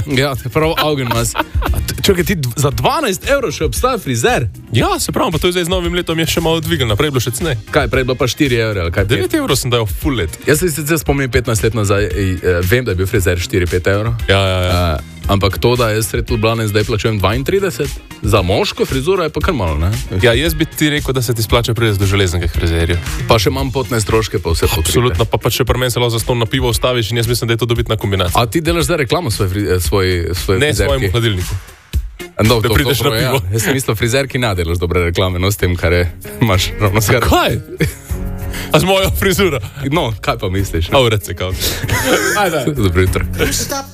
Ja, prav Augenmas. Čakaj, ti za 12 € še obstaja frizer? Ja, se pravi, pa to je zdaj z novim letom je še malo dvigal, naprej je bilo še cenej. Kaj, prej je bilo pa 4 €, ali kaj? 9 € sem dal full let. Jaz se sicer spomnim 15 let nazaj, vem, da je bil frizer 4-5 €. Ja. Ampak to, da jaz sred Ljubljane zdaj plačujem 32, za moško frizuro je pa kar malo, ne? Ja, jaz bi ti rekel, da se ti splača priti do železnega frizerja. Pa še imam potne stroške, pa vse pokrite. Absolutno, pa če pri meni se lahko za ston na pivo ustaviš in jaz mislim, da je to dobitna kombinacija. A ti delaš zdaj reklamo svoj Ne, svojemu hladilniku. No, da prideš na pivo. Ja. Jaz sem mislil, frizerki ne delaš dobre reklame, no s tem, kar je, imaš ravno skar. Kaj? A z mojo frizuro? No, kaj pa misliš? Aurec se kao. Dobro jutro.